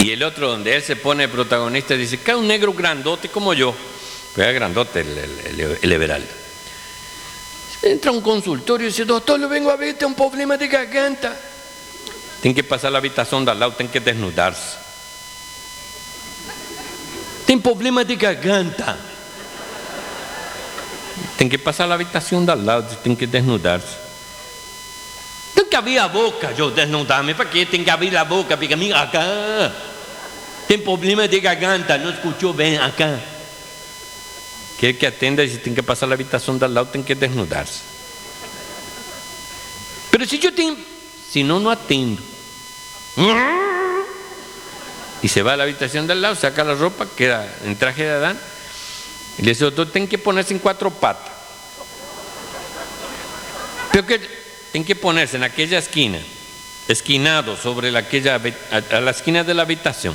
Y el otro, donde él se pone protagonista, dice, cae un negro grandote como yo. Era grandote el Everaldo. Entra a un consultorio y dice, doctor, lo vengo a ver, tengo un problema de garganta. Tiene que pasar a la habitación de al lado, tiene que desnudarse. Tiene problema de garganta. Tiene que pasar a la habitación de al lado, tiene que desnudarse. Tengo que abrir la boca, yo desnudarme. ¿Para qué tengo que abrir la boca? Porque mira acá. Tiene problema de garganta, no escuchó bien acá. Quiere que atienda y si tiene que pasar a la habitación de al lado, tiene que desnudarse. Pero si no atiendo. Y se va a la habitación de al lado, saca la ropa, queda en traje de Adán. Y le dice, doctor, tiene que ponerse en 4 patas. Pero que tiene que ponerse en aquella esquina, esquinado sobre a la esquina de la habitación.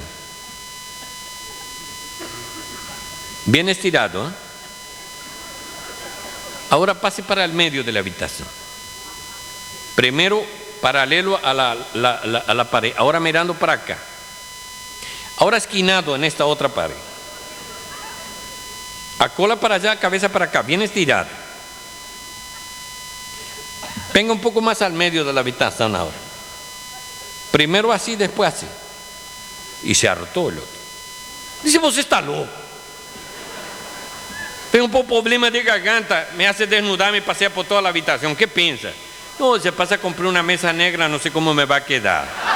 Bien estirado, ¿eh? Ahora pase para el medio de la habitación. Primero paralelo a la pared, ahora mirando para acá. Ahora esquinado en esta otra pared. A cola para allá, cabeza para acá, bien estirado. Venga un poco más al medio de la habitación ahora. Primero así, después así. Y se hartó el otro. Dice, vos está loco. Tengo un problema de garganta, me hace desnudarme y pasear por toda la habitación. ¿Qué piensa? No, se pasa a comprar una mesa negra, no sé cómo me va a quedar.